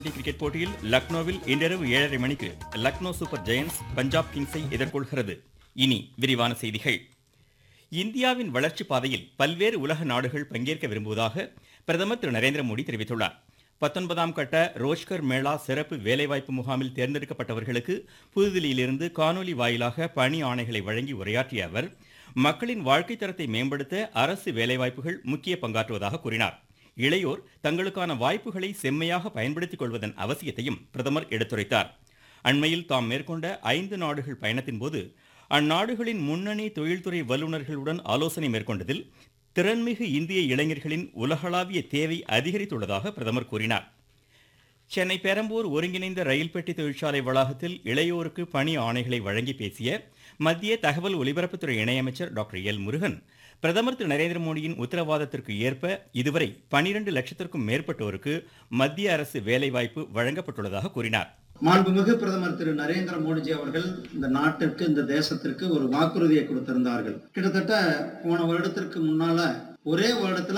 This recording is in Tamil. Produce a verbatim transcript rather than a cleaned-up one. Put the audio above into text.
கிரிக்கெட் போட்டியில் லக்னோவில் இன்றிரவு ஏழரை மணிக்கு லக்னோ சூப்பர் ஜெயண்ட்ஸ் பஞ்சாப் கிங்ஸை எதிர்கொள்கிறது. இனி விரிவான செய்திகள். இந்தியாவின் வளர்ச்சி பாதையில் பல்வேறு உலக நாடுகள் பங்கேற்க விரும்புவதாக பிரதமர் திரு நரேந்திர மோடி தெரிவித்துள்ளார். பத்தொன்பதாம் கட்ட ரோஜ்கர் மேளா சிறப்பு வேலைவாய்ப்பு முகாமில் தேர்ந்தெடுக்கப்பட்டவர்களுக்கு புதுதில்லியிலிருந்து காணொலி வாயிலாக பணி ஆணைகளை வழங்கி உரையாற்றிய அவர், மக்களின் வாழ்க்கை தரத்தை மேம்படுத்த அரசு வேலைவாய்ப்புகள் முக்கிய பங்காற்றுவதாக கூறினார். இளையோர் தங்களுக்கான வாய்ப்புகளை செம்மையாக பயன்படுத்திக் கொள்வதன் அவசியத்தையும் பிரதமர் எடுத்துரைத்தார். அண்மையில் தாம் மேற்கொண்ட ஐந்து நாடுகள் பயணத்தின் போது அந்நாடுகளின் முன்னணி தொழில்துறை வல்லுநர்களுடன் ஆலோசனை மேற்கொண்டதில் திறன்மிகு இந்திய இளைஞர்களின் உலகளாவிய தேவை அதிகரித்துள்ளதாக பிரதமர் கூறினார். சென்னை பெரம்பூர் ஒருங்கிணைந்த ரயில் பெட்டி தொழிற்சாலை வளாகத்தில் இளையோருக்கு பணி ஆணைகளை வழங்கி பேசிய மத்திய தகவல் ஒலிபரப்புத்துறை இணையமைச்சர் டாக்டர் எல் முருகன், பிரதமர் திரு நரேந்திர மோடியின் உத்தரவாதத்திற்கு ஏற்ப இதுவரை பனிரெண்டு லட்சத்திற்கும் மேற்பட்டோருக்கு மத்திய அரசு வேலைவாய்ப்பு வழங்கப்பட்டுள்ளதாக கூறினார். மாண்புமிகு பிரதமர் திரு நரேந்திர மோடிஜி அவர்கள் இந்த நாட்டிற்கு, இந்த தேசத்திற்கு ஒரு வாக்குறுதியை கொடுத்திருந்தார்கள். கிட்டத்தட்ட போன வருடத்திற்கு முன்னால ஒரே வருடத்துல